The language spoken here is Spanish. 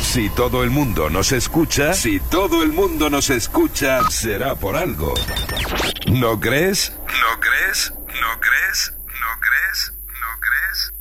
Si todo el mundo nos escucha, será por algo. ¿No crees? ¿No crees? ¿No crees? ¿No crees? ¿No crees?